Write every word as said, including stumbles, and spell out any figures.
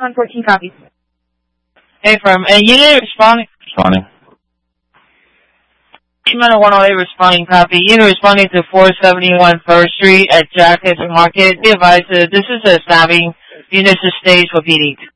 one fourteen, copy. Hey, firm. Uh, unit responding. Responding. Email one oh eight responding, copy. Unit responding to four seventy-one First Street at Jackets Market. Be advised, uh, this is a stabbing. Unit is staged for P D.